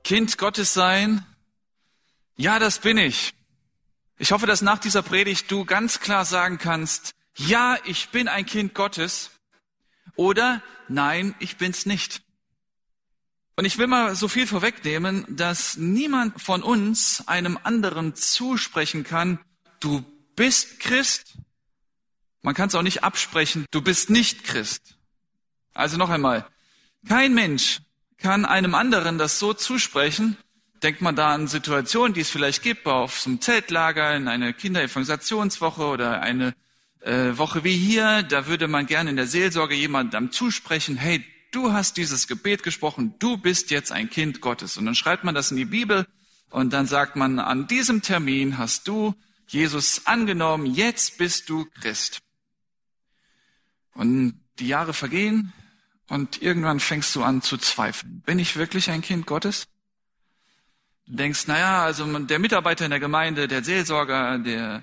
Kind Gottes sein? Ja, das bin ich. Ich hoffe, dass nach dieser Predigt du ganz klar sagen kannst, ja, ich bin ein Kind Gottes oder nein, ich bin's nicht. Und ich will mal so viel vorwegnehmen, dass niemand von uns einem anderen zusprechen kann, du bist Christ. Man kann es auch nicht absprechen, du bist nicht Christ. Also noch einmal, kein Mensch kann einem anderen das so zusprechen. Denkt man da an Situationen, die es vielleicht gibt, auf so einem Zeltlager, in einer Kinderevangelisationswoche oder eine Woche wie hier, da würde man gerne in der Seelsorge jemandem zusprechen, hey, du hast dieses Gebet gesprochen, du bist jetzt ein Kind Gottes. Und dann schreibt man das in die Bibel und dann sagt man, an diesem Termin hast du Jesus angenommen, jetzt bist du Christ. Und die Jahre vergehen und irgendwann fängst du an zu zweifeln. Bin ich wirklich ein Kind Gottes? Du denkst, naja, also der Mitarbeiter in der Gemeinde, der Seelsorger, der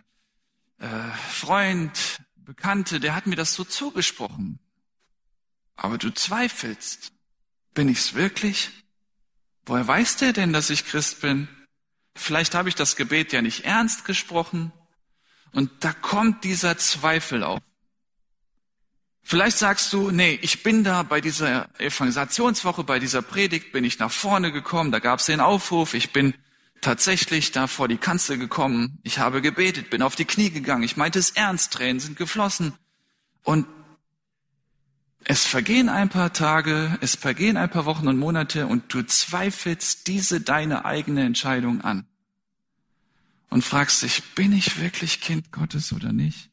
Freund, Bekannte, der hat mir das so zugesprochen. Aber du zweifelst. Bin ich's wirklich? Woher weiß der denn, dass ich Christ bin? Vielleicht habe ich das Gebet ja nicht ernst gesprochen. Und da kommt dieser Zweifel auf. Vielleicht sagst du, nee, ich bin da bei dieser Evangelisationswoche, bei dieser Predigt bin ich nach vorne gekommen, da gab es den Aufruf, ich bin tatsächlich da vor die Kanzel gekommen, ich habe gebetet, bin auf die Knie gegangen, ich meinte es ernst, Tränen sind geflossen. Und es vergehen ein paar Tage, es vergehen ein paar Wochen und Monate und du zweifelst diese deine eigene Entscheidung an. Und fragst dich, bin ich wirklich Kind Gottes oder nicht?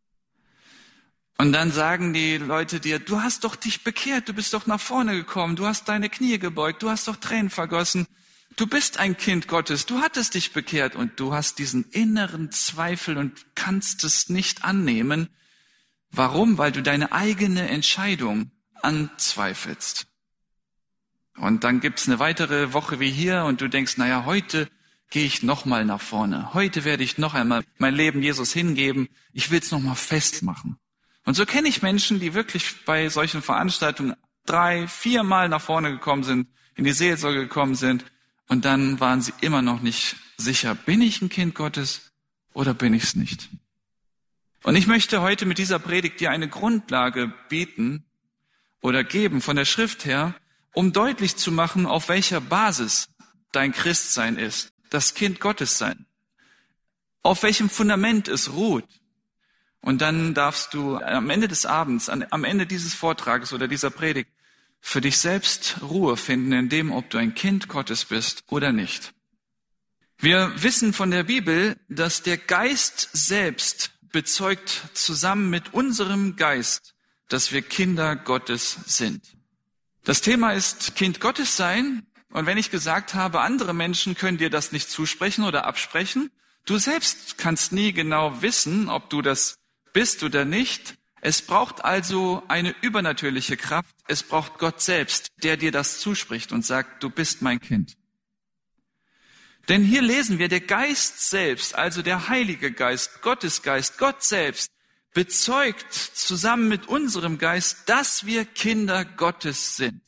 Und dann sagen die Leute dir, du hast doch dich bekehrt, du bist doch nach vorne gekommen, du hast deine Knie gebeugt, du hast doch Tränen vergossen, du bist ein Kind Gottes, du hattest dich bekehrt und du hast diesen inneren Zweifel und kannst es nicht annehmen. Warum? Weil du deine eigene Entscheidung anzweifelst. Und dann gibt's eine weitere Woche wie hier und du denkst, naja, heute gehe ich nochmal nach vorne, heute werde ich noch einmal mein Leben Jesus hingeben, ich will's nochmal festmachen. Und so kenne ich Menschen, die wirklich bei solchen Veranstaltungen 3-4 Mal nach vorne gekommen sind, in die Seelsorge gekommen sind und dann waren sie immer noch nicht sicher, bin ich ein Kind Gottes oder bin ich es nicht? Und ich möchte heute mit dieser Predigt dir eine Grundlage bieten oder geben von der Schrift her, um deutlich zu machen, auf welcher Basis dein Christsein ist, das Kind Gottes sein, auf welchem Fundament es ruht. Und dann darfst du am Ende des Abends, am Ende dieses Vortrages oder dieser Predigt für dich selbst Ruhe finden, in dem, ob du ein Kind Gottes bist oder nicht. Wir wissen von der Bibel, dass der Geist selbst bezeugt zusammen mit unserem Geist, dass wir Kinder Gottes sind. Das Thema ist Kind Gottes sein. Und wenn ich gesagt habe, andere Menschen können dir das nicht zusprechen oder absprechen, du selbst kannst nie genau wissen, ob du das bist oder nicht. Es braucht also eine übernatürliche Kraft. Es braucht Gott selbst, der dir das zuspricht und sagt, du bist mein Kind. Denn hier lesen wir, der Geist selbst, also der Heilige Geist, Gott selbst, bezeugt zusammen mit unserem Geist, dass wir Kinder Gottes sind.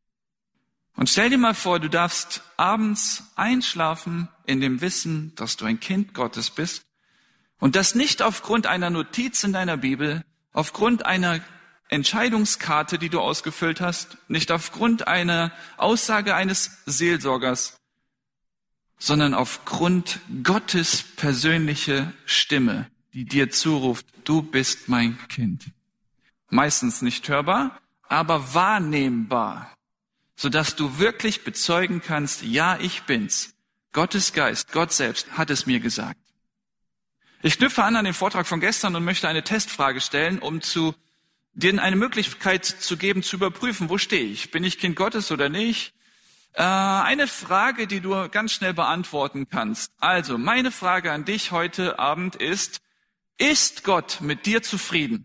Und stell dir mal vor, du darfst abends einschlafen in dem Wissen, dass du ein Kind Gottes bist und das nicht aufgrund einer Notiz in deiner Bibel, aufgrund einer Entscheidungskarte, die du ausgefüllt hast, nicht aufgrund einer Aussage eines Seelsorgers, sondern aufgrund Gottes persönliche Stimme, die dir zuruft, du bist mein Kind. Meistens nicht hörbar, aber wahrnehmbar, sodass du wirklich bezeugen kannst, ja, ich bin's. Gottes Geist, Gott selbst hat es mir gesagt. Ich knüpfe an den Vortrag von gestern und möchte eine Testfrage stellen, um dir eine Möglichkeit zu geben, zu überprüfen, wo stehe ich? Bin ich Kind Gottes oder nicht? Eine Frage, die du ganz schnell beantworten kannst. Also, meine Frage an dich heute Abend ist Gott mit dir zufrieden?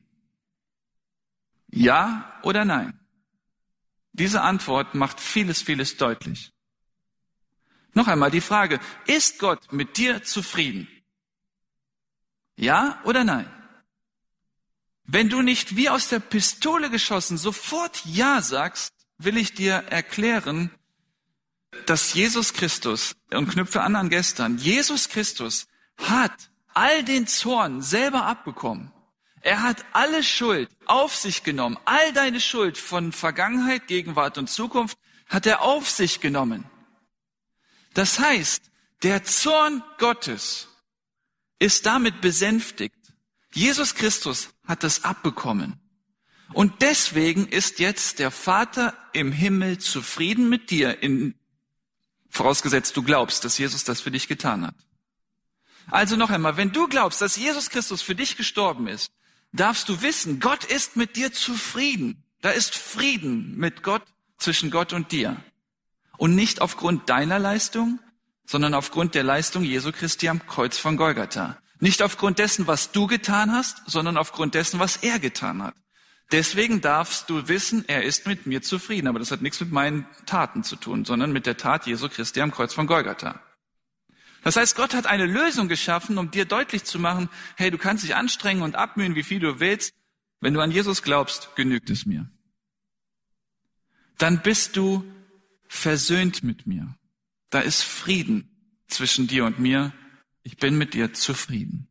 Ja oder nein? Diese Antwort macht vieles deutlich. Noch einmal die Frage, ist Gott mit dir zufrieden? Ja oder nein? Wenn du nicht wie aus der Pistole geschossen sofort Ja sagst, will ich dir erklären, dass Jesus Christus, und knüpfe an gestern, Jesus Christus hat all den Zorn selber abbekommen. Er hat alle Schuld auf sich genommen. All deine Schuld von Vergangenheit, Gegenwart und Zukunft hat er auf sich genommen. Das heißt, der Zorn Gottes ist damit besänftigt. Jesus Christus hat es abbekommen. Und deswegen ist jetzt der Vater im Himmel zufrieden mit dir, vorausgesetzt du glaubst, dass Jesus das für dich getan hat. Also noch einmal, wenn du glaubst, dass Jesus Christus für dich gestorben ist, darfst du wissen, Gott ist mit dir zufrieden. Da ist Frieden mit Gott, zwischen Gott und dir. Und nicht aufgrund deiner Leistung, sondern aufgrund der Leistung Jesu Christi am Kreuz von Golgatha. Nicht aufgrund dessen, was du getan hast, sondern aufgrund dessen, was er getan hat. Deswegen darfst du wissen, er ist mit mir zufrieden. Aber das hat nichts mit meinen Taten zu tun, sondern mit der Tat Jesu Christi am Kreuz von Golgatha. Das heißt, Gott hat eine Lösung geschaffen, um dir deutlich zu machen, hey, du kannst dich anstrengen und abmühen, wie viel du willst. Wenn du an Jesus glaubst, genügt es mir. Dann bist du versöhnt mit mir. Da ist Frieden zwischen dir und mir. Ich bin mit dir zufrieden.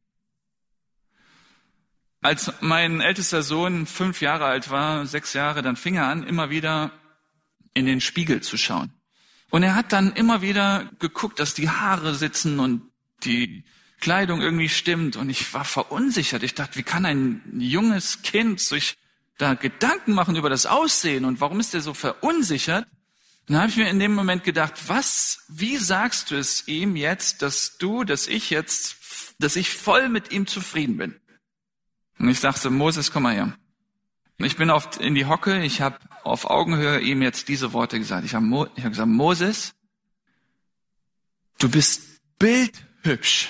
Als mein ältester Sohn 5 Jahre alt war, 6 Jahre, dann fing er an, immer wieder in den Spiegel zu schauen. Und er hat dann immer wieder geguckt, dass die Haare sitzen und die Kleidung irgendwie stimmt. Und ich war verunsichert. Ich dachte, wie kann ein junges Kind sich da Gedanken machen über das Aussehen und warum ist er so verunsichert? Dann habe ich mir in dem Moment gedacht, wie sagst du es ihm jetzt, dass ich voll mit ihm zufrieden bin? Und ich dachte, Moses, komm mal her. Und ich bin in die Hocke, ich habe auf Augenhöhe ihm jetzt diese Worte gesagt. Ich habe gesagt, Moses, du bist bildhübsch.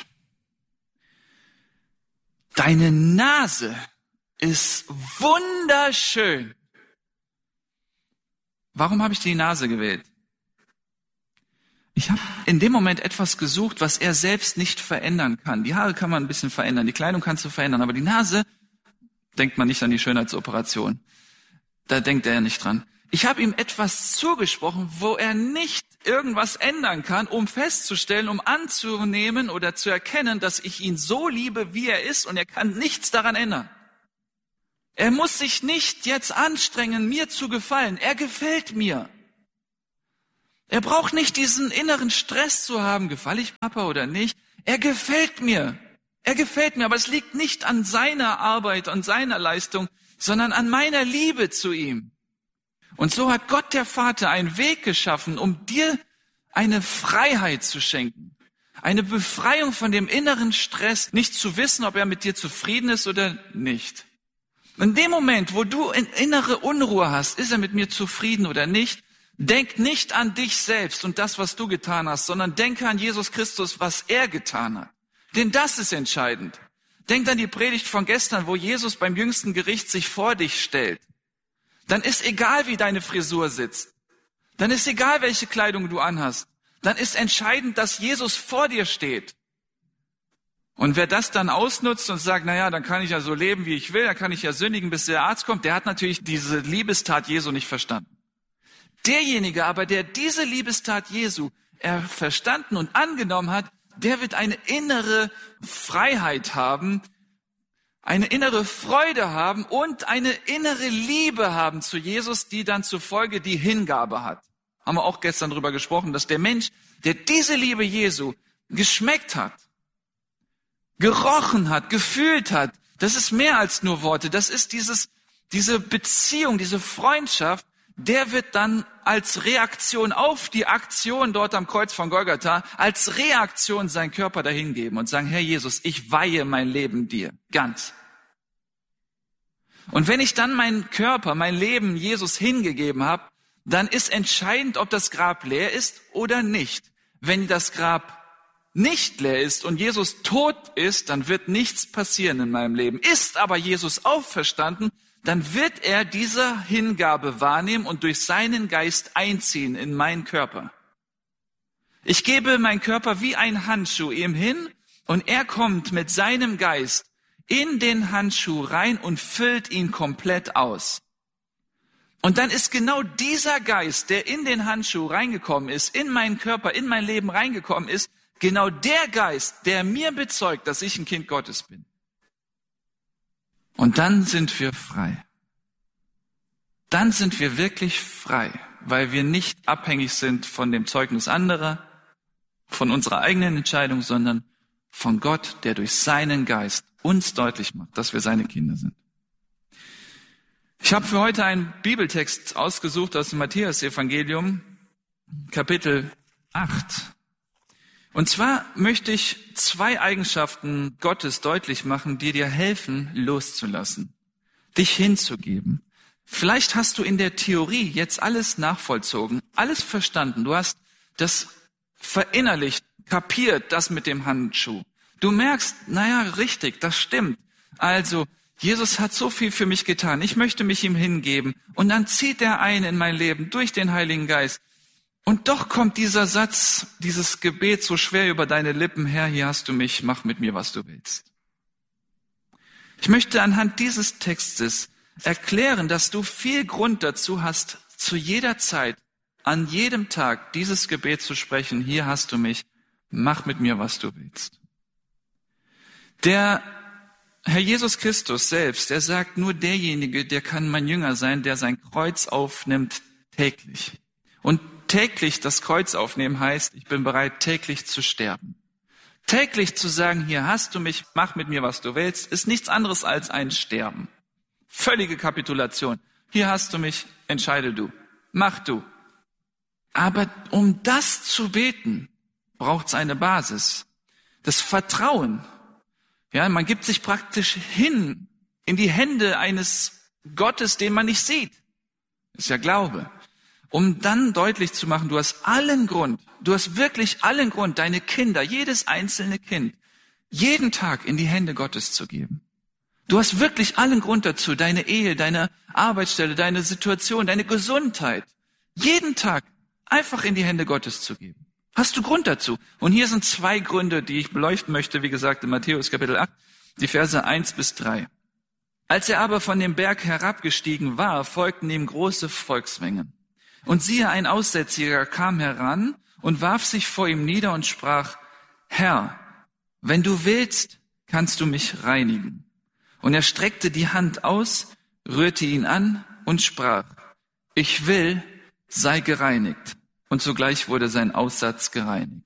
Deine Nase ist wunderschön. Warum habe ich die Nase gewählt? Ich habe in dem Moment etwas gesucht, was er selbst nicht verändern kann. Die Haare kann man ein bisschen verändern, die Kleidung kannst du verändern, aber die Nase, denkt man nicht an die Schönheitsoperation. Da denkt er nicht dran. Ich habe ihm etwas zugesprochen, wo er nicht irgendwas ändern kann, um festzustellen, um anzunehmen oder zu erkennen, dass ich ihn so liebe, wie er ist, und er kann nichts daran ändern. Er muss sich nicht jetzt anstrengen, mir zu gefallen. Er gefällt mir. Er braucht nicht diesen inneren Stress zu haben, gefalle ich Papa oder nicht. Er gefällt mir. Er gefällt mir, aber es liegt nicht an seiner Arbeit, an seiner Leistung, sondern an meiner Liebe zu ihm. Und so hat Gott der Vater einen Weg geschaffen, um dir eine Freiheit zu schenken. Eine Befreiung von dem inneren Stress, nicht zu wissen, ob er mit dir zufrieden ist oder nicht. In dem Moment, wo du innere Unruhe hast, ist er mit mir zufrieden oder nicht, denk nicht an dich selbst und das, was du getan hast, sondern denke an Jesus Christus, was er getan hat. Denn das ist entscheidend. Denk an die Predigt von gestern, wo Jesus beim jüngsten Gericht sich vor dich stellt. Dann ist egal, wie deine Frisur sitzt. Dann ist egal, welche Kleidung du anhast. Dann ist entscheidend, dass Jesus vor dir steht. Und wer das dann ausnutzt und sagt, naja, dann kann ich ja so leben, wie ich will, dann kann ich ja sündigen, bis der Arzt kommt, der hat natürlich diese Liebestat Jesu nicht verstanden. Derjenige aber, der diese Liebestat Jesu verstanden und angenommen hat, der wird eine innere Freiheit haben, eine innere Freude haben und eine innere Liebe haben zu Jesus, die dann zur Folge die Hingabe hat. Haben wir auch gestern drüber gesprochen, dass der Mensch, der diese Liebe Jesu geschmeckt hat, gerochen hat, gefühlt hat, das ist mehr als nur Worte, das ist diese Beziehung, diese Freundschaft, der wird dann als Reaktion auf die Aktion dort am Kreuz von Golgatha, als Reaktion seinen Körper dahingeben und sagen, Herr Jesus, ich weihe mein Leben dir, ganz. Und wenn ich dann meinen Körper, mein Leben Jesus hingegeben habe, dann ist entscheidend, ob das Grab leer ist oder nicht. Wenn das Grab nicht leer ist und Jesus tot ist, dann wird nichts passieren in meinem Leben. Ist aber Jesus auferstanden, dann wird er diese Hingabe wahrnehmen und durch seinen Geist einziehen in meinen Körper. Ich gebe meinen Körper wie ein Handschuh ihm hin und er kommt mit seinem Geist in den Handschuh rein und füllt ihn komplett aus. Und dann ist genau dieser Geist, der in den Handschuh reingekommen ist, in meinen Körper, in mein Leben reingekommen ist, genau der Geist, der mir bezeugt, dass ich ein Kind Gottes bin. Und dann sind wir frei. Dann sind wir wirklich frei, weil wir nicht abhängig sind von dem Zeugnis anderer, von unserer eigenen Entscheidung, sondern von Gott, der durch seinen Geist uns deutlich macht, dass wir seine Kinder sind. Ich habe für heute einen Bibeltext ausgesucht aus dem Matthäus-Evangelium, Kapitel 8. Und zwar möchte ich 2 Eigenschaften Gottes deutlich machen, die dir helfen, loszulassen, dich hinzugeben. Vielleicht hast du in der Theorie jetzt alles nachvollzogen, alles verstanden. Du hast das verinnerlicht, kapiert, das mit dem Handschuh. Du merkst, naja, richtig, das stimmt. Also, Jesus hat so viel für mich getan. Ich möchte mich ihm hingeben. Und dann zieht er ein in mein Leben durch den Heiligen Geist. Und doch kommt dieser Satz, dieses Gebet so schwer über deine Lippen her. Hier hast du mich, mach mit mir, was du willst. Ich möchte anhand dieses Textes erklären, dass du viel Grund dazu hast, zu jeder Zeit, an jedem Tag dieses Gebet zu sprechen. Hier hast du mich, mach mit mir, was du willst. Der Herr Jesus Christus selbst, der sagt, nur derjenige, der kann mein Jünger sein, der sein Kreuz aufnimmt täglich. Und täglich das Kreuz aufnehmen heißt, ich bin bereit, täglich zu sterben. Täglich zu sagen, hier hast du mich, mach mit mir, was du willst, ist nichts anderes als ein Sterben. Völlige Kapitulation. Hier hast du mich, entscheide du, mach du. Aber um das zu beten, braucht es eine Basis. Das Vertrauen. Ja, man gibt sich praktisch hin in die Hände eines Gottes, den man nicht sieht. Das ist ja Glaube. Um dann deutlich zu machen, du hast wirklich allen Grund, deine Kinder, jedes einzelne Kind, jeden Tag in die Hände Gottes zu geben. Du hast wirklich allen Grund dazu, deine Ehe, deine Arbeitsstelle, deine Situation, deine Gesundheit, jeden Tag einfach in die Hände Gottes zu geben. Hast du Grund dazu? Und hier sind 2 Gründe, die ich beleuchten möchte, wie gesagt, in Matthäus Kapitel 8, die Verse 1-3. Als er aber von dem Berg herabgestiegen war, folgten ihm große Volksmengen. Und siehe, ein Aussätziger kam heran und warf sich vor ihm nieder und sprach, Herr, wenn du willst, kannst du mich reinigen. Und er streckte die Hand aus, rührte ihn an und sprach, ich will, sei gereinigt. Und sogleich wurde sein Aussatz gereinigt.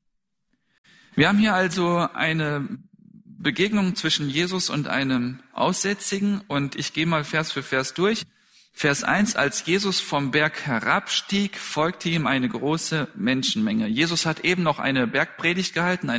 Wir haben hier also eine Begegnung zwischen Jesus und einem Aussätzigen und ich gehe mal Vers für Vers durch. Vers 1, als Jesus vom Berg herabstieg, folgte ihm eine große Menschenmenge. Jesus hat eben noch eine Bergpredigt gehalten,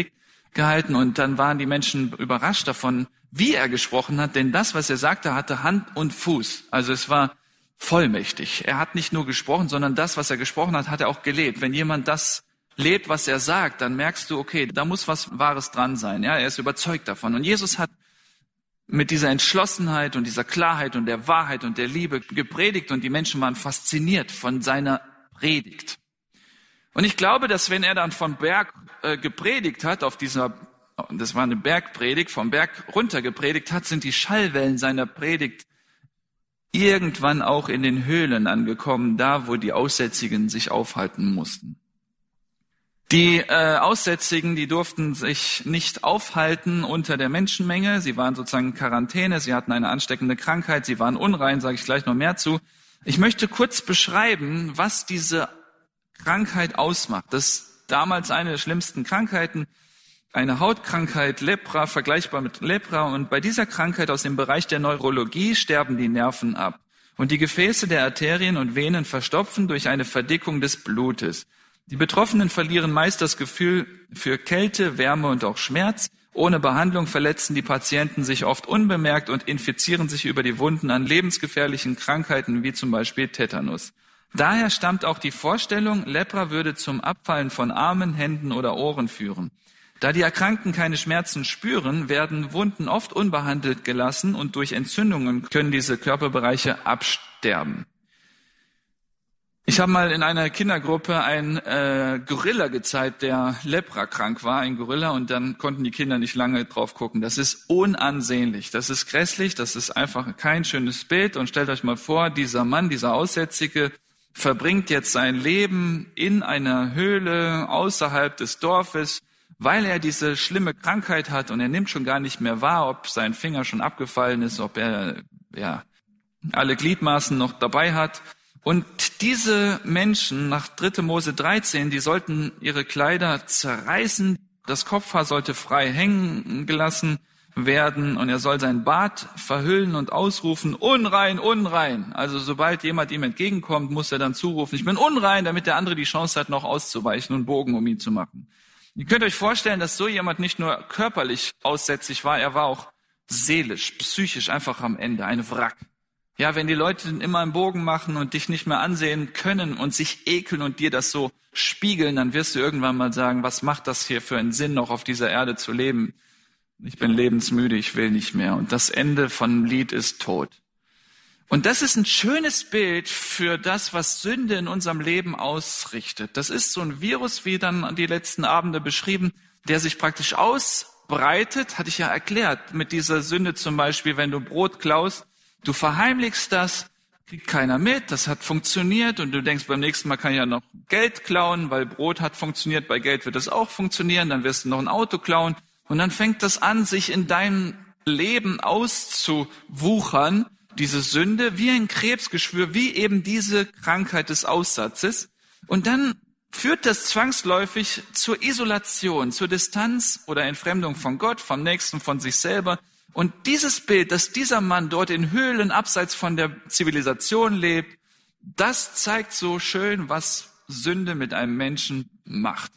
und dann waren die Menschen überrascht davon, wie er gesprochen hat, denn das, was er sagte, hatte Hand und Fuß. Also es war vollmächtig. Er hat nicht nur gesprochen, sondern das, was er gesprochen hat, hat er auch gelebt. Wenn jemand das lebt, was er sagt, dann merkst du, okay, da muss was Wahres dran sein. Ja, er ist überzeugt davon. Und Jesus hat mit dieser Entschlossenheit und dieser Klarheit und der Wahrheit und der Liebe gepredigt und die Menschen waren fasziniert von seiner Predigt. Und ich glaube, dass wenn er dann vom Berg gepredigt hat, das war eine Bergpredigt, vom Berg runter gepredigt hat, sind die Schallwellen seiner Predigt irgendwann auch in den Höhlen angekommen, da wo die Aussätzigen sich aufhalten mussten. Die Aussätzigen, die durften sich nicht aufhalten unter der Menschenmenge. Sie waren sozusagen in Quarantäne, sie hatten eine ansteckende Krankheit, sie waren unrein, sage ich gleich noch mehr zu. Ich möchte kurz beschreiben, was diese Krankheit ausmacht. Das ist damals eine der schlimmsten Krankheiten, eine Hautkrankheit, Lepra, vergleichbar mit Lepra. Und bei dieser Krankheit aus dem Bereich der Neurologie sterben die Nerven ab. Und die Gefäße der Arterien und Venen verstopfen durch eine Verdickung des Blutes. Die Betroffenen verlieren meist das Gefühl für Kälte, Wärme und auch Schmerz. Ohne Behandlung verletzen die Patienten sich oft unbemerkt und infizieren sich über die Wunden an lebensgefährlichen Krankheiten wie zum Beispiel Tetanus. Daher stammt auch die Vorstellung, Lepra würde zum Abfallen von Armen, Händen oder Ohren führen. Da die Erkrankten keine Schmerzen spüren, werden Wunden oft unbehandelt gelassen und durch Entzündungen können diese Körperbereiche absterben. Ich habe mal in einer Kindergruppe einen Gorilla gezeigt, der leprakrank war, ein Gorilla, und dann konnten die Kinder nicht lange drauf gucken. Das ist unansehnlich, das ist grässlich, das ist einfach kein schönes Bild. Und stellt euch mal vor, dieser Mann, dieser Aussätzige, verbringt jetzt sein Leben in einer Höhle außerhalb des Dorfes, weil er diese schlimme Krankheit hat, und er nimmt schon gar nicht mehr wahr, ob sein Finger schon abgefallen ist, ob er alle Gliedmaßen noch dabei hat. Und diese Menschen nach 3. Mose 13, die sollten ihre Kleider zerreißen, das Kopfhaar sollte frei hängen gelassen werden und er soll sein Bart verhüllen und ausrufen, unrein, unrein. Also sobald jemand ihm entgegenkommt, muss er dann zurufen, ich bin unrein, damit der andere die Chance hat, noch auszuweichen und einen Bogen um ihn zu machen. Ihr könnt euch vorstellen, dass so jemand nicht nur körperlich aussätzig war, er war auch seelisch, psychisch einfach am Ende, ein Wrack. Ja, wenn die Leute immer einen Bogen machen und dich nicht mehr ansehen können und sich ekeln und dir das so spiegeln, dann wirst du irgendwann mal sagen, was macht das hier für einen Sinn, noch auf dieser Erde zu leben? Ich bin lebensmüde, ich will nicht mehr. Und das Ende von Lied ist Tod. Und das ist ein schönes Bild für das, was Sünde in unserem Leben ausrichtet. Das ist so ein Virus, wie dann die letzten Abende beschrieben, der sich praktisch ausbreitet, hatte ich ja erklärt, mit dieser Sünde zum Beispiel, wenn du Brot klaust, du verheimlichst das, kriegt keiner mit, das hat funktioniert und du denkst, beim nächsten Mal kann ich ja noch Geld klauen, weil Brot hat funktioniert, bei Geld wird es auch funktionieren, dann wirst du noch ein Auto klauen und dann fängt das an, sich in deinem Leben auszuwuchern, diese Sünde, wie ein Krebsgeschwür, wie eben diese Krankheit des Aussatzes. Und dann führt das zwangsläufig zur Isolation, zur Distanz oder Entfremdung von Gott, vom Nächsten, von sich selber. Und dieses Bild, dass dieser Mann dort in Höhlen abseits von der Zivilisation lebt, das zeigt so schön, was Sünde mit einem Menschen macht.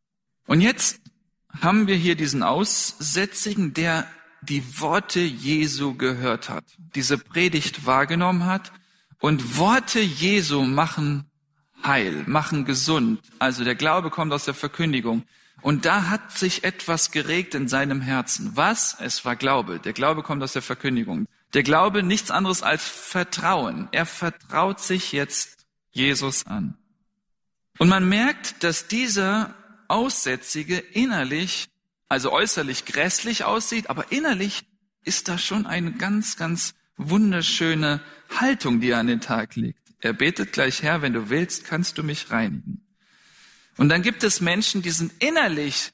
Und jetzt haben wir hier diesen Aussätzigen, der die Worte Jesu gehört hat, diese Predigt wahrgenommen hat. Und Worte Jesu machen heil, machen gesund. Also der Glaube kommt aus der Verkündigung. Und da hat sich etwas geregt in seinem Herzen. Was? Es war Glaube. Der Glaube kommt aus der Verkündigung. Der Glaube nichts anderes als Vertrauen. Er vertraut sich jetzt Jesus an. Und man merkt, dass dieser Aussätzige innerlich, also äußerlich grässlich aussieht, aber innerlich ist da schon eine ganz, ganz wunderschöne Haltung, die er an den Tag legt. Er betet gleich, Herr, wenn du willst, kannst du mich reinigen. Und dann gibt es Menschen, die sind innerlich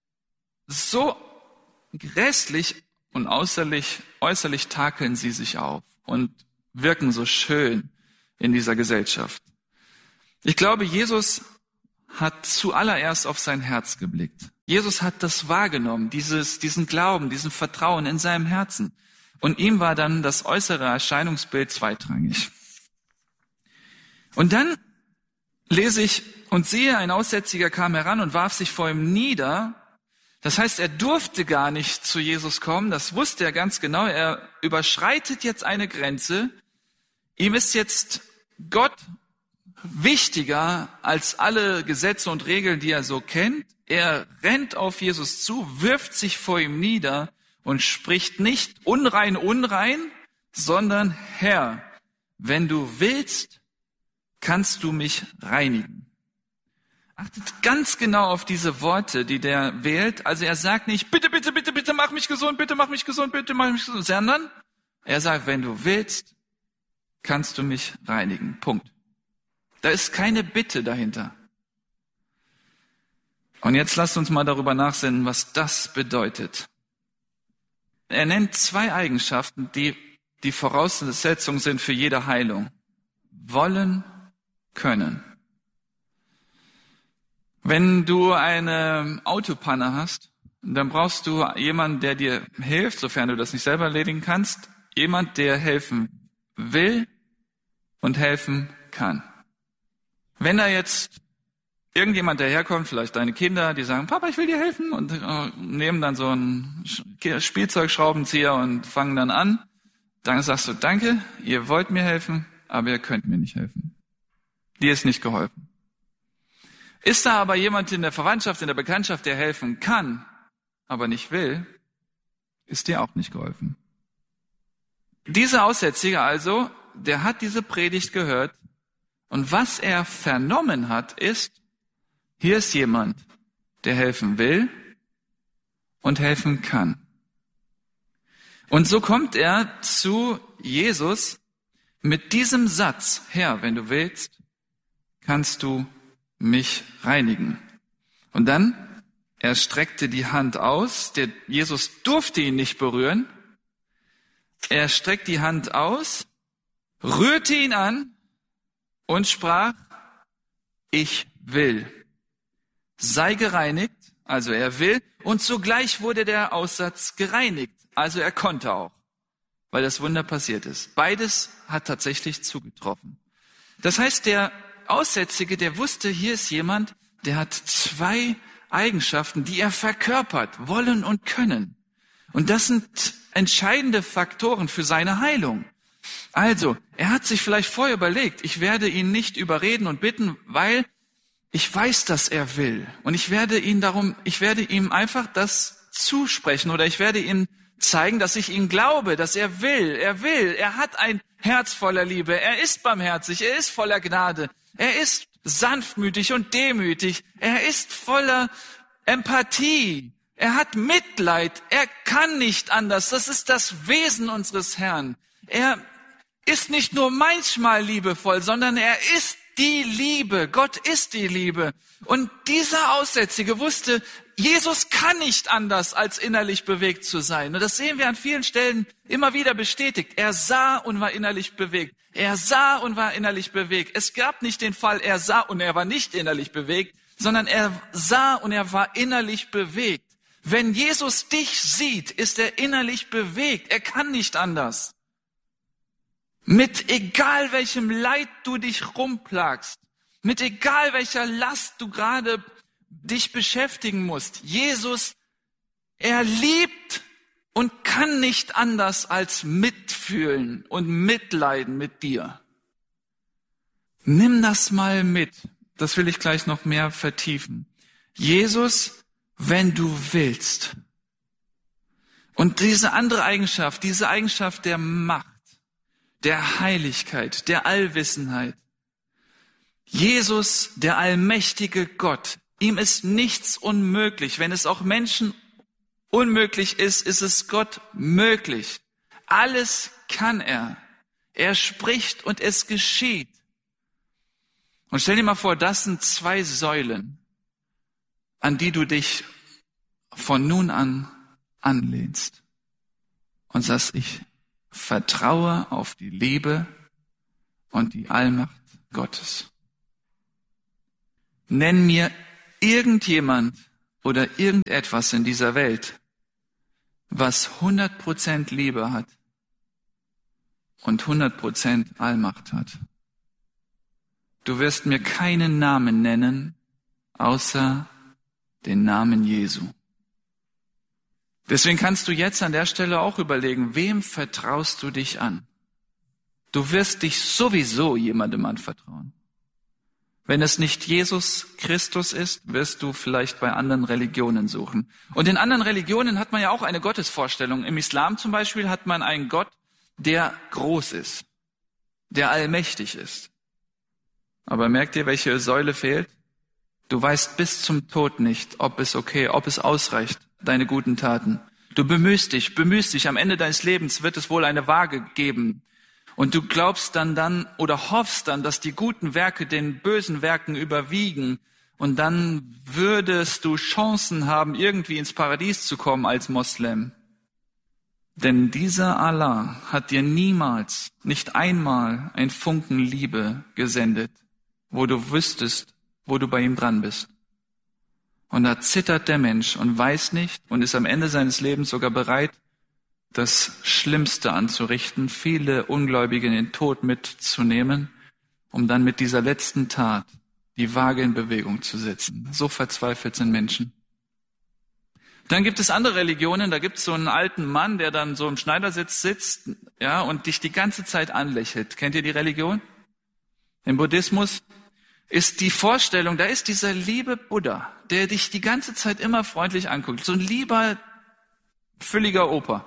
so grässlich und äußerlich takeln sie sich auf und wirken so schön in dieser Gesellschaft. Ich glaube, Jesus hat zuallererst auf sein Herz geblickt. Jesus hat das wahrgenommen, diesen Glauben, diesen Vertrauen in seinem Herzen. Und ihm war dann das äußere Erscheinungsbild zweitrangig. Und dann lese ich, und siehe, ein Aussätziger kam heran und warf sich vor ihm nieder. Das heißt, er durfte gar nicht zu Jesus kommen, das wusste er ganz genau. Er überschreitet jetzt eine Grenze. Ihm ist jetzt Gott wichtiger als alle Gesetze und Regeln, die er so kennt. Er rennt auf Jesus zu, wirft sich vor ihm nieder und spricht nicht unrein, unrein, sondern Herr, wenn du willst, kannst du mich reinigen. Achtet ganz genau auf diese Worte, die der wählt. Also er sagt nicht, bitte, bitte, bitte, bitte mach mich gesund, bitte mach mich gesund, bitte mach mich gesund, sondern er sagt, wenn du willst, kannst du mich reinigen. Punkt. Da ist keine Bitte dahinter. Und jetzt lasst uns mal darüber nachsinnen, was das bedeutet. Er nennt 2 Eigenschaften, die die Voraussetzung sind für jede Heilung. Wollen, können. Wenn du eine Autopanne hast, dann brauchst du jemanden, der dir hilft, sofern du das nicht selber erledigen kannst. Jemand, der helfen will und helfen kann. Wenn da jetzt irgendjemand daherkommt, vielleicht deine Kinder, die sagen, Papa, ich will dir helfen und nehmen dann so einen Spielzeugschraubenzieher und fangen dann an, dann sagst du, danke, ihr wollt mir helfen, aber ihr könnt mir nicht helfen. Dir ist nicht geholfen. Ist da aber jemand in der Verwandtschaft, in der Bekanntschaft, der helfen kann, aber nicht will, ist dir auch nicht geholfen. Dieser Aussätzige also, der hat diese Predigt gehört Und was er vernommen hat, ist, hier ist jemand, der helfen will und helfen kann. Und so kommt er zu Jesus mit diesem Satz: Herr, wenn du willst, kannst du mich reinigen. Und dann, er streckte die Hand aus, Jesus durfte ihn nicht berühren. Er streckt die Hand aus, rührte ihn an und sprach: Ich will. Sei gereinigt, also er will, und sogleich wurde der Aussatz gereinigt, also er konnte auch, weil das Wunder passiert ist. Beides hat tatsächlich zugetroffen. Das heißt, der Aussätzige, der wusste, hier ist jemand, der hat zwei Eigenschaften, die er verkörpert, wollen und können. Und das sind entscheidende Faktoren für seine Heilung. Also, er hat sich vielleicht vorher überlegt, ich werde ihn nicht überreden und bitten, weil ich weiß, dass er will. Und ich werde ihm einfach das zusprechen oder ich werde ihm zeigen, dass ich ihm glaube, dass er will. Er hat ein Herz voller Liebe. Er ist barmherzig. Er ist voller Gnade. Er ist sanftmütig und demütig. Er ist voller Empathie. Er hat Mitleid. Er kann nicht anders. Das ist das Wesen unseres Herrn. Er ist nicht nur manchmal liebevoll, sondern er ist die Liebe. Gott ist die Liebe. Und dieser Aussätzige wusste, Jesus kann nicht anders, als innerlich bewegt zu sein. Und das sehen wir an vielen Stellen immer wieder bestätigt. Er sah und war innerlich bewegt. Er sah und war innerlich bewegt. Es gab nicht den Fall, er sah und er war nicht innerlich bewegt, sondern er sah und er war innerlich bewegt. Wenn Jesus dich sieht, ist er innerlich bewegt. Er kann nicht anders. Mit egal welchem Leid du dich rumplagst, mit egal welcher Last du gerade dich beschäftigen musst, Jesus, er liebt und kann nicht anders als mitfühlen und mitleiden mit dir. Nimm das mal mit. Das will ich gleich noch mehr vertiefen. Jesus, wenn du willst. Und diese andere Eigenschaft, diese Eigenschaft der Macht, der Heiligkeit, der Allwissenheit. Jesus, der allmächtige Gott, ihm ist nichts unmöglich. Wenn es auch Menschen unmöglich ist, ist es Gott möglich. Alles kann er. Er spricht und es geschieht. Und stell dir mal vor, das sind zwei Säulen, an die du dich von nun an anlehnst und sagst, ich vertraue auf die Liebe und die Allmacht Gottes. Nenn mir irgendjemand oder irgendetwas in dieser Welt, was 100% Liebe hat und 100% Allmacht hat. Du wirst mir keinen Namen nennen, außer den Namen Jesu. Deswegen kannst du jetzt an der Stelle auch überlegen, wem vertraust du dich an? Du wirst dich sowieso jemandem anvertrauen. Wenn es nicht Jesus Christus ist, wirst du vielleicht bei anderen Religionen suchen. Und in anderen Religionen hat man ja auch eine Gottesvorstellung. Im Islam zum Beispiel hat man einen Gott, der groß ist, der allmächtig ist. Aber merkt ihr, welche Säule fehlt? Du weißt bis zum Tod nicht, ob es ausreicht, deine guten Taten. Du bemühst dich. Am Ende deines Lebens wird es wohl eine Waage geben. Und du glaubst dann oder hoffst dann, dass die guten Werke den bösen Werken überwiegen. Und dann würdest du Chancen haben, irgendwie ins Paradies zu kommen als Moslem. Denn dieser Allah hat dir niemals, nicht einmal ein Funken Liebe gesendet, wo du wüsstest, wo du bei ihm dran bist. Und da zittert der Mensch und weiß nicht und ist am Ende seines Lebens sogar bereit, das Schlimmste anzurichten, viele Ungläubige in den Tod mitzunehmen, um dann mit dieser letzten Tat die Waage in Bewegung zu setzen. So verzweifelt sind Menschen. Dann gibt es andere Religionen, da gibt es so einen alten Mann, der dann so im Schneidersitz sitzt, ja, und dich die ganze Zeit anlächelt. Kennt ihr die Religion? Im Buddhismus ist die Vorstellung, da ist dieser liebe Buddha, der dich die ganze Zeit immer freundlich anguckt. So ein lieber, fülliger Opa.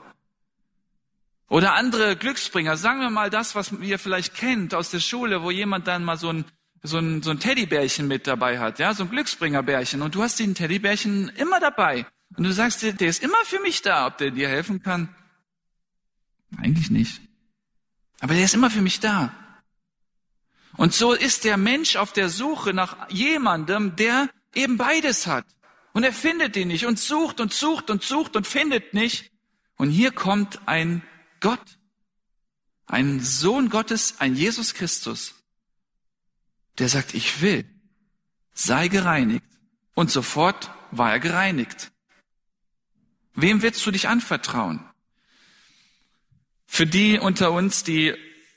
Oder andere Glücksbringer, sagen wir mal das, was ihr vielleicht kennt aus der Schule, wo jemand dann mal so ein so ein Teddybärchen mit dabei hat, ja, so ein Glücksbringerbärchen, und du hast den Teddybärchen immer dabei. Und du sagst dir, der ist immer für mich da, ob der dir helfen kann? Eigentlich nicht. Aber der ist immer für mich da. Und so ist der Mensch auf der Suche nach jemandem, der eben beides hat. Und er findet ihn nicht und sucht und sucht und sucht und findet nicht. Und hier kommt ein Gott, ein Sohn Gottes, ein Jesus Christus, der sagt, ich will, sei gereinigt. Und sofort war er gereinigt. Wem willst du dich anvertrauen? Für die unter uns, die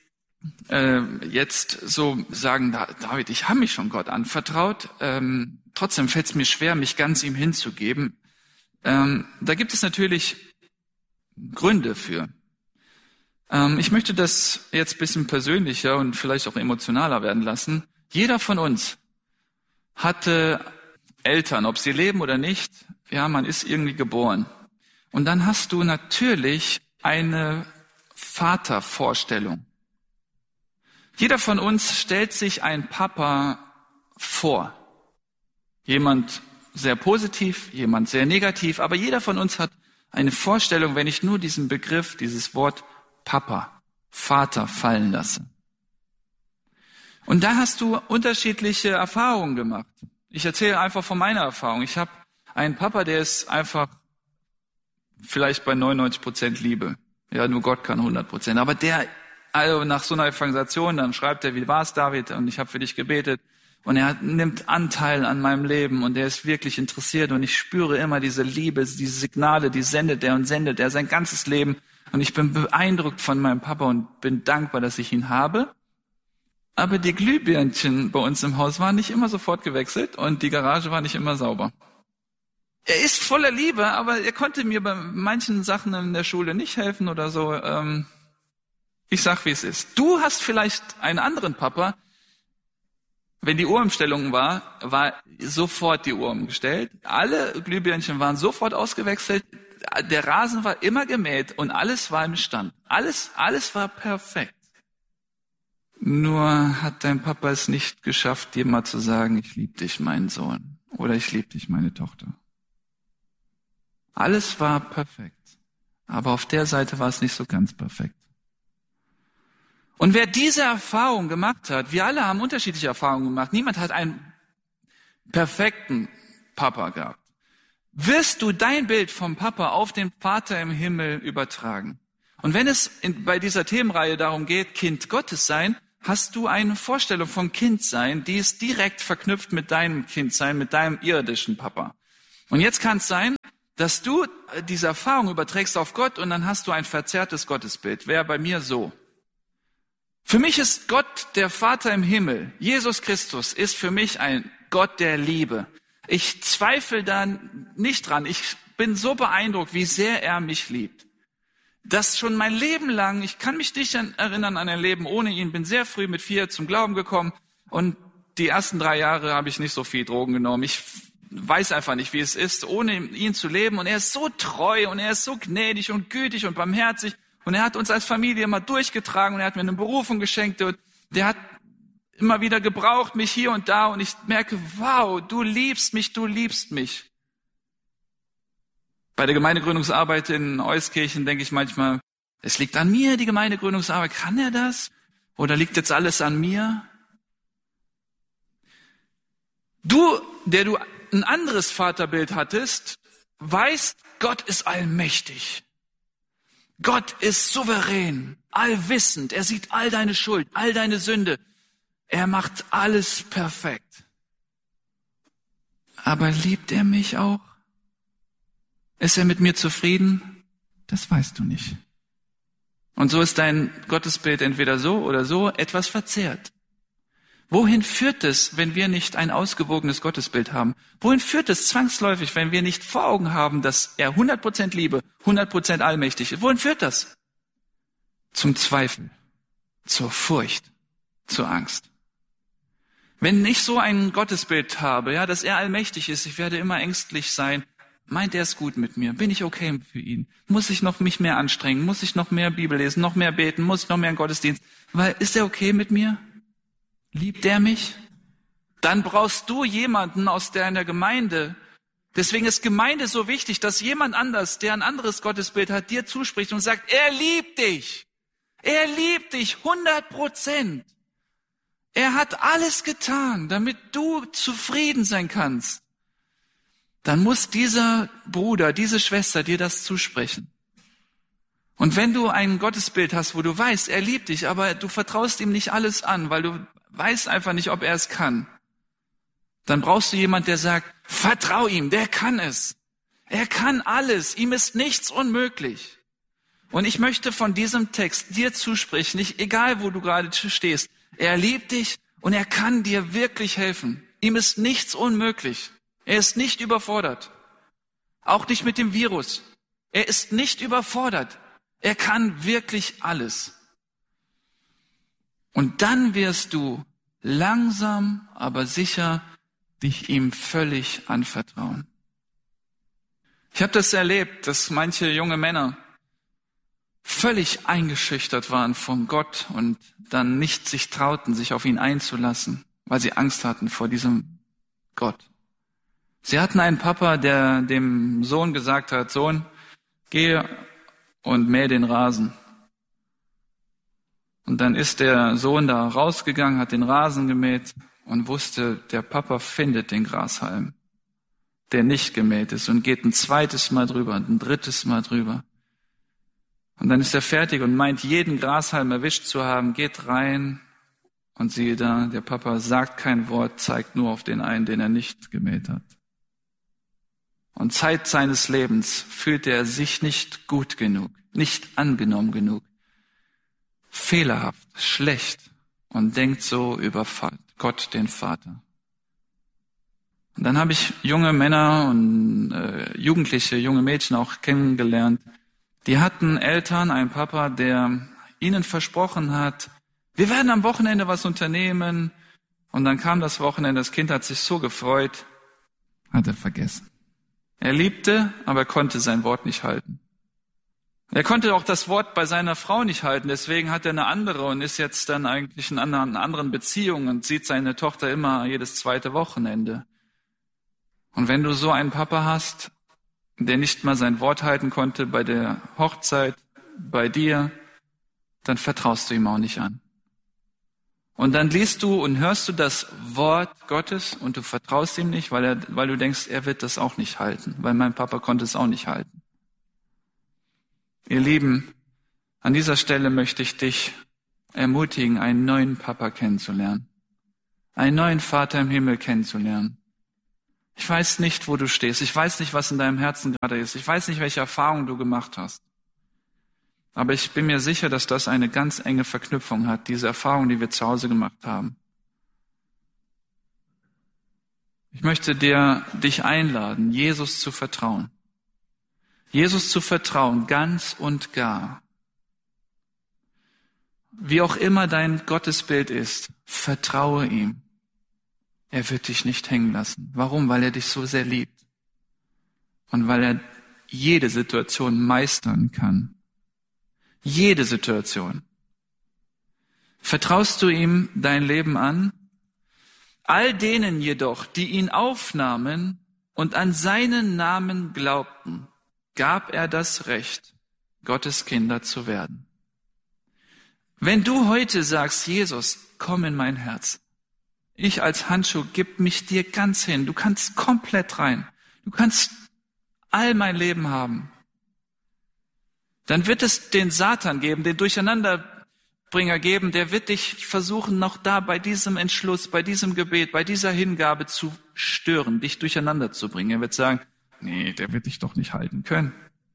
jetzt so sagen, David, ich habe mich schon Gott anvertraut, trotzdem fällt es mir schwer, mich ganz ihm hinzugeben. Da gibt es natürlich Gründe für. Ich möchte das jetzt ein bisschen persönlicher und vielleicht auch emotionaler werden lassen. Jeder von uns hatte Eltern, ob sie leben oder nicht. Ja, man ist irgendwie geboren. Und dann hast du natürlich eine Vatervorstellung. Jeder von uns stellt sich einen Papa vor. Jemand sehr positiv, jemand sehr negativ, aber jeder von uns hat eine Vorstellung, wenn ich nur diesen Begriff, dieses Wort Papa, Vater fallen lasse. Und da hast du unterschiedliche Erfahrungen gemacht. Ich erzähle einfach von meiner Erfahrung. Ich habe einen Papa, der ist einfach vielleicht bei 99% Liebe. Ja, nur Gott kann 100%. Aber der, also nach so einer Evangelisation, dann schreibt er, wie war's, David? Und ich habe für dich gebetet. Und er nimmt Anteil an meinem Leben und er ist wirklich interessiert. Und ich spüre immer diese Liebe, diese Signale, die sendet er sein ganzes Leben. Und ich bin beeindruckt von meinem Papa und bin dankbar, dass ich ihn habe. Aber die Glühbirnchen bei uns im Haus waren nicht immer sofort gewechselt und die Garage war nicht immer sauber. Er ist voller Liebe, aber er konnte mir bei manchen Sachen in der Schule nicht helfen oder so. Ich sag, wie es ist. Du hast vielleicht einen anderen Papa. Wenn die Uhrumstellung war sofort die Uhr umgestellt. Alle Glühbirnchen waren sofort ausgewechselt. Der Rasen war immer gemäht und alles war im Stand. Alles war perfekt. Nur hat dein Papa es nicht geschafft, dir mal zu sagen, ich liebe dich, mein Sohn, oder ich liebe dich, meine Tochter. Alles war perfekt, aber auf der Seite war es nicht so ganz perfekt. Und wer diese Erfahrung gemacht hat, wir alle haben unterschiedliche Erfahrungen gemacht, niemand hat einen perfekten Papa gehabt, wirst du dein Bild vom Papa auf den Vater im Himmel übertragen. Und wenn es bei dieser Themenreihe darum geht, Kind Gottes sein, hast du eine Vorstellung vom Kindsein, die ist direkt verknüpft mit deinem Kindsein, mit deinem irdischen Papa. Und jetzt kann es sein, dass du diese Erfahrung überträgst auf Gott und dann hast du ein verzerrtes Gottesbild. Wäre bei mir so. Für mich ist Gott der Vater im Himmel. Jesus Christus ist für mich ein Gott der Liebe. Ich zweifle da nicht dran. Ich bin so beeindruckt, wie sehr er mich liebt. Das schon mein Leben lang, ich kann mich nicht erinnern an ein Leben ohne ihn, bin sehr früh mit 4 zum Glauben gekommen und die ersten 3 Jahre habe ich nicht so viel Drogen genommen. Ich weiß einfach nicht, wie es ist, ohne ihn zu leben, und er ist so treu und er ist so gnädig und gütig und barmherzig und er hat uns als Familie immer durchgetragen und er hat mir eine Berufung geschenkt und der hat immer wieder gebraucht, mich hier und da, und ich merke, wow, du liebst mich. Bei der Gemeindegründungsarbeit in Euskirchen denke ich manchmal, es liegt an mir, die Gemeindegründungsarbeit. Kann er das? Oder liegt jetzt alles an mir? Du, der du ein anderes Vaterbild hattest, weißt, Gott ist allmächtig. Gott ist souverän, allwissend. Er sieht all deine Schuld, all deine Sünde. Er macht alles perfekt. Aber liebt er mich auch? Ist er mit mir zufrieden? Das weißt du nicht. Und so ist dein Gottesbild entweder so oder so etwas verzerrt. Wohin führt es, wenn wir nicht ein ausgewogenes Gottesbild haben? Wohin führt es zwangsläufig, wenn wir nicht vor Augen haben, dass er 100% Liebe, 100% allmächtig ist? Wohin führt das? Zum Zweifel, zur Furcht, zur Angst. Wenn ich so ein Gottesbild habe, ja, dass er allmächtig ist, ich werde immer ängstlich sein. Meint er es gut mit mir? Bin ich okay für ihn? Muss ich noch mich mehr anstrengen? Muss ich noch mehr Bibel lesen, noch mehr beten? Muss ich noch mehr in Gottesdienst? Weil, ist er okay mit mir? Liebt er mich? dann brauchst du jemanden aus deiner Gemeinde. Deswegen ist Gemeinde so wichtig, dass jemand anders, der ein anderes Gottesbild hat, dir zuspricht und sagt, er liebt dich. Er liebt dich 100%. Er hat alles getan, damit du zufrieden sein kannst. Dann muss dieser Bruder, diese Schwester dir das zusprechen. Und wenn du ein Gottesbild hast, wo du weißt, er liebt dich, aber du vertraust ihm nicht alles an, weil du weißt einfach nicht, ob er es kann, dann brauchst du jemand, der sagt, vertrau ihm, der kann es. Er kann alles, ihm ist nichts unmöglich. Und ich möchte von diesem Text dir zusprechen, nicht egal wo du gerade stehst, er liebt dich und er kann dir wirklich helfen. Ihm ist nichts unmöglich. Er ist nicht überfordert. Auch nicht mit dem Virus. Er ist nicht überfordert. Er kann wirklich alles. Und dann wirst du langsam, aber sicher dich ihm völlig anvertrauen. Ich habe das erlebt, dass manche junge Männer völlig eingeschüchtert waren von Gott und dann nicht sich trauten, sich auf ihn einzulassen, weil sie Angst hatten vor diesem Gott. Sie hatten einen Papa, der dem Sohn gesagt hat, Sohn, geh und mäh den Rasen. Und dann ist der Sohn da rausgegangen, hat den Rasen gemäht und wusste, der Papa findet den Grashalm, der nicht gemäht ist, und geht ein zweites Mal drüber und ein drittes Mal drüber. Und dann ist er fertig und meint, jeden Grashalm erwischt zu haben, geht rein und siehe da, der Papa sagt kein Wort, zeigt nur auf den einen, den er nicht gemäht hat. Und Zeit seines Lebens fühlte er sich nicht gut genug, nicht angenommen genug, fehlerhaft, schlecht und denkt so über Gott, den Vater. Und dann habe ich junge Männer und Jugendliche, junge Mädchen auch kennengelernt, die hatten Eltern, einen Papa, der ihnen versprochen hat, wir werden am Wochenende was unternehmen. Und dann kam das Wochenende, das Kind hat sich so gefreut, hat er vergessen. Er liebte, aber er konnte sein Wort nicht halten. Er konnte auch das Wort bei seiner Frau nicht halten, deswegen hat er eine andere und ist jetzt dann eigentlich in einer anderen Beziehung und sieht seine Tochter immer jedes zweite Wochenende. Und wenn du so einen Papa hast, der nicht mal sein Wort halten konnte bei der Hochzeit, bei dir, dann vertraust du ihm auch nicht an. Und dann liest du und hörst du das Wort Gottes und du vertraust ihm nicht, weil du denkst, er wird das auch nicht halten, weil mein Papa konnte es auch nicht halten. Ihr Lieben, an dieser Stelle möchte ich dich ermutigen, einen neuen Papa kennenzulernen, einen neuen Vater im Himmel kennenzulernen. Ich weiß nicht, wo du stehst. Ich weiß nicht, was in deinem Herzen gerade ist. Ich weiß nicht, welche Erfahrungen du gemacht hast. Aber ich bin mir sicher, dass das eine ganz enge Verknüpfung hat, diese Erfahrung, die wir zu Hause gemacht haben. Ich möchte dich einladen, Jesus zu vertrauen. Jesus zu vertrauen, ganz und gar. Wie auch immer dein Gottesbild ist, vertraue ihm. Er wird dich nicht hängen lassen. Warum? Weil er dich so sehr liebt. Und weil er jede Situation meistern kann. Jede Situation. Vertraust du ihm dein Leben an? All denen jedoch, die ihn aufnahmen und an seinen Namen glaubten, gab er das Recht, Gottes Kinder zu werden. Wenn du heute sagst, Jesus, komm in mein Herz. Ich als Handschuh gib mich dir ganz hin. Du kannst komplett rein. Du kannst all mein Leben haben. Dann wird es den Satan geben, den Durcheinanderbringer geben, der wird dich versuchen, noch da bei diesem Entschluss, bei diesem Gebet, bei dieser Hingabe zu stören, dich durcheinander zu bringen. Er wird sagen, nee, der wird dich doch nicht halten können.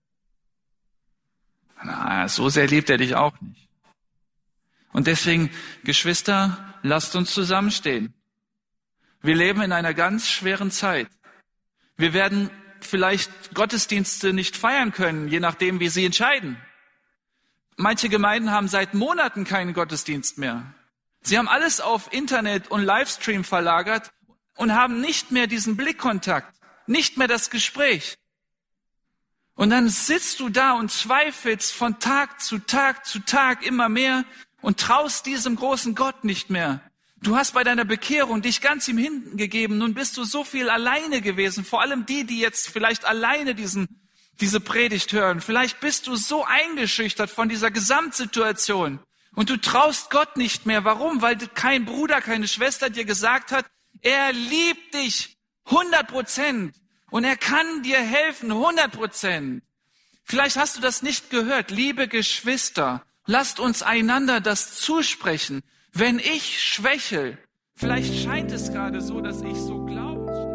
Na, so sehr liebt er dich auch nicht. Und deswegen, Geschwister, lasst uns zusammenstehen. Wir leben in einer ganz schweren Zeit. Wir werden vielleicht Gottesdienste nicht feiern können, je nachdem, wie sie entscheiden. Manche Gemeinden haben seit Monaten keinen Gottesdienst mehr. Sie haben alles auf Internet und Livestream verlagert und haben nicht mehr diesen Blickkontakt, nicht mehr das Gespräch. Und dann sitzt du da und zweifelst von Tag zu Tag zu Tag immer mehr und traust diesem großen Gott nicht mehr. Du hast bei deiner Bekehrung dich ganz ihm hingegeben. Nun bist du so viel alleine gewesen. Vor allem die jetzt vielleicht alleine diese Predigt hören. Vielleicht bist du so eingeschüchtert von dieser Gesamtsituation. Und du traust Gott nicht mehr. Warum? Weil kein Bruder, keine Schwester dir gesagt hat, er liebt dich 100%. Und er kann dir helfen 100%. Vielleicht hast du das nicht gehört. Liebe Geschwister, lasst uns einander das zusprechen. Wenn ich schwächel, vielleicht scheint es gerade so, dass ich so glaubensstark.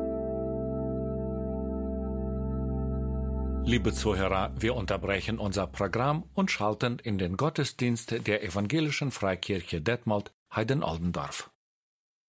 Liebe Zuhörer, wir unterbrechen unser Programm und schalten in den Gottesdienst der Evangelischen Freikirche Detmold, Heiden-Oldendorf.